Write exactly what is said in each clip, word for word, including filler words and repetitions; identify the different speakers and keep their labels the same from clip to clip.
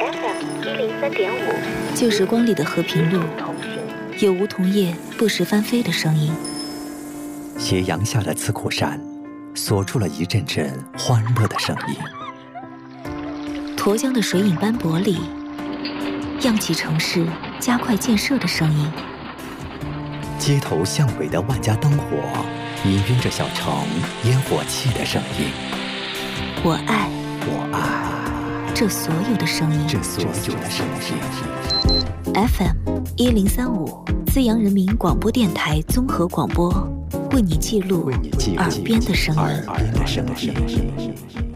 Speaker 1: F M 一零三点五，
Speaker 2: 旧时光里的和平路，有梧桐叶不时翻飞的声音。
Speaker 3: 斜阳下的刺口山，锁住了一阵阵欢乐的声音。
Speaker 2: 沱江的水影斑驳里，漾起城市加快建设的声音。
Speaker 3: 街头巷尾的万家灯火，氤氲着小城烟火气的声音。
Speaker 2: 我爱，
Speaker 3: 我爱
Speaker 2: 这所有的声音，
Speaker 3: 这所有的声音。
Speaker 2: F M 一零三五，资阳人民广播电台综合广播，为你记录耳边的声音。
Speaker 3: 耳边的声音。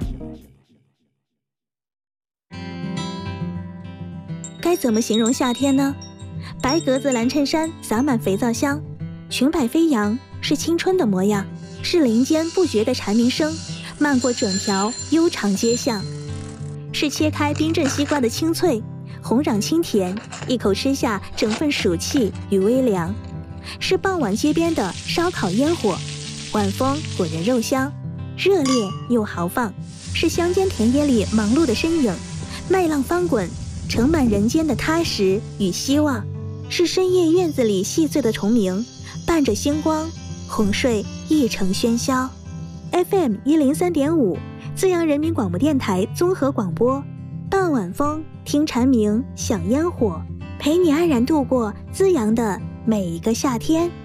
Speaker 4: 该怎么形容夏天呢？白格子蓝衬衫洒满肥皂香，裙摆飞扬，是青春的模样，是林间不绝的蝉鸣声，漫过整条悠长街巷，是切开冰镇西瓜的清脆，红壤清甜，一口吃下整份暑气与微凉，是傍晚街边的烧烤烟火，晚风裹人肉香，热烈又豪放，是乡间田野里忙碌的身影，麦浪翻滚，盛满人间的踏实与希望，是深夜院子里细碎的虫鸣，伴着星光，哄睡一城喧嚣。F M 一零三点五，资阳人民广播电台综合广播，傍晚风，听蝉鸣，享烟火，陪你安然度过资阳的每一个夏天。